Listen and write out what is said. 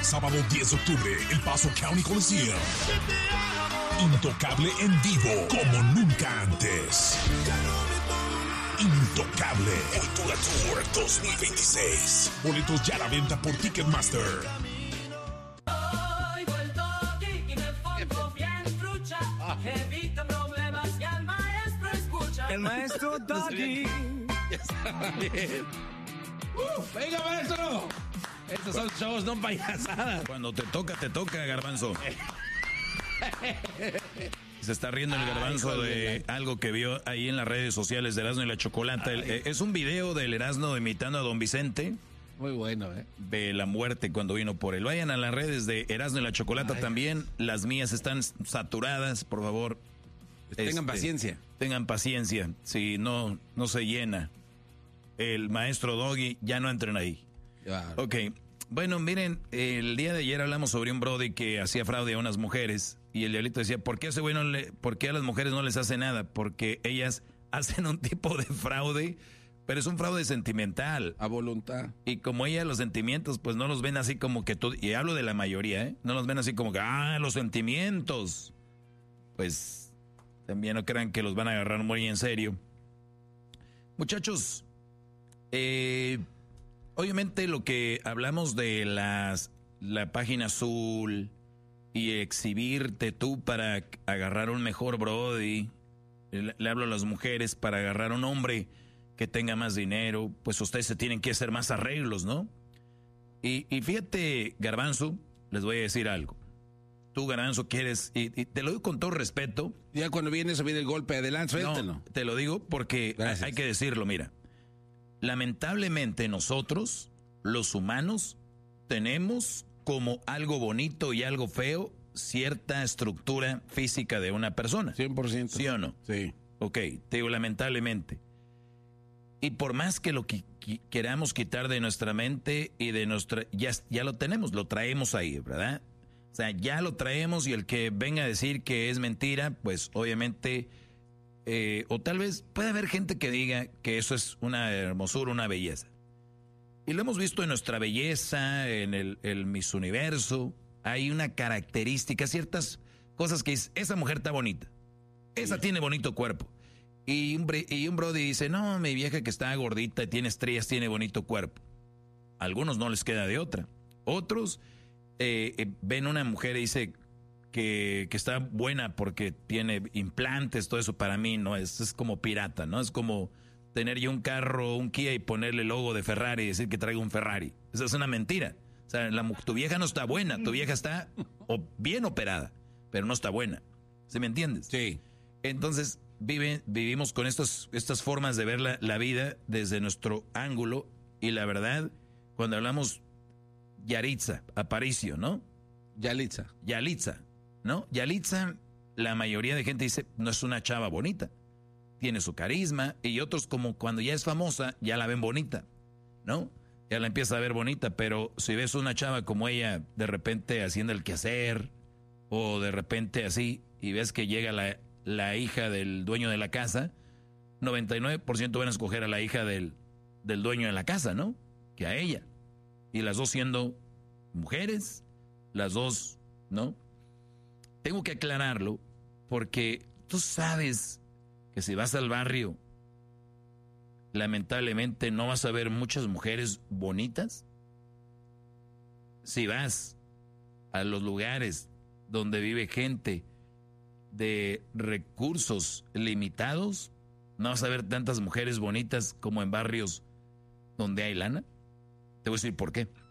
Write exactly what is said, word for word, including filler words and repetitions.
Sábado diez de octubre, El Paso County Coliseum. Intocable en vivo como nunca antes. Intocable Cultura Tour dos mil veintiséis. Boletos ya a la venta por Ticketmaster. El maestro Doggy. Ya está bien. Uh, ¡Venga, maestro! Estos son shows, no payasadas. Cuando te toca, te toca, Garbanzo. Se está riendo el Garbanzo Ay, de algo que vio ahí en las redes sociales de Erasmo y la Chocolata. El, eh, es un video del Erasmo imitando a Don Vicente. Muy bueno, ¿eh? De la muerte cuando vino por él. Vayan a las redes de Erasmo y la Chocolata Ay. también. Las mías están saturadas, por favor. Tengan Este, paciencia. Tengan paciencia. Si no, no se llena el maestro Doggy, ya no entren ahí. Claro. Ok, bueno, miren, el día de ayer hablamos sobre un brody que hacía fraude a unas mujeres y el diablito decía, ¿por qué ese güey no le, por qué a las mujeres no les hace nada? Porque ellas hacen un tipo de fraude, pero es un fraude sentimental. A voluntad. Y como ellas los sentimientos, pues no los ven así como que tú, y hablo de la mayoría, ¿eh? No los ven así como que, ah, los sentimientos. Pues también no crean que los van a agarrar muy en serio. Muchachos, eh... obviamente lo que hablamos de las la página azul y exhibirte tú para agarrar un mejor brody, le, le hablo a las mujeres para agarrar un hombre que tenga más dinero, pues ustedes se tienen que hacer más arreglos, ¿no? Y, y fíjate, Garbanzo, les voy a decir algo. Tú, Garbanzo, quieres, y, y te lo digo con todo respeto. Ya cuando viene eso viene el golpe adelante, No, suéltalo. te lo digo porque Gracias. hay que decirlo, mira. Lamentablemente nosotros, los humanos, tenemos como algo bonito y algo feo cierta estructura física de una persona. cien por ciento. ¿Sí o no? Sí. Ok, te digo lamentablemente. Y por más que lo que queramos quitar de nuestra mente y de nuestra... Ya, ya lo tenemos, lo traemos ahí, ¿verdad? O sea, ya lo traemos y el que venga a decir que es mentira, pues obviamente... Eh, o tal vez puede haber gente que diga que eso es una hermosura, una belleza. Y lo hemos visto en nuestra belleza, en el, el Miss Universo. Hay una característica, ciertas cosas que dice, esa mujer está bonita. Esa tiene bonito cuerpo. Y un, y un brody dice, no, mi vieja que está gordita, tiene estrellas, tiene bonito cuerpo. A algunos no les queda de otra. Otros eh, eh, ven una mujer y dice... Que, que está buena porque tiene implantes, todo eso para mí no es, es como pirata, ¿no? Es como tener yo un carro, un Kia y ponerle el logo de Ferrari y decir que traigo un Ferrari. Esa es una mentira. O sea, la, tu vieja no está buena, tu vieja está o bien operada, pero no está buena. ¿Sí me entiendes? Sí. Entonces, vive, vivimos con estos, estas formas de ver la, la vida desde nuestro ángulo y la verdad, cuando hablamos Yaritza, Aparicio, ¿no? Yalitza. Yalitza. ¿No? Yalitza, la mayoría de gente dice, no es una chava bonita. Tiene su carisma. Y otros como cuando ya es famosa, ya la ven bonita. ¿No? Ya la empieza a ver bonita. Pero si ves una chava como ella, de repente haciendo el quehacer, o de repente así, y ves que llega la, la hija del dueño de la casa, noventa y nueve por ciento van a escoger a la hija del, del dueño de la casa, ¿no? Que a ella. Y las dos siendo mujeres, las dos, ¿no? Tengo que aclararlo porque tú sabes que si vas al barrio, lamentablemente no vas a ver muchas mujeres bonitas. Si vas a los lugares donde vive gente de recursos limitados, no vas a ver tantas mujeres bonitas como en barrios donde hay lana. Te voy a decir por qué.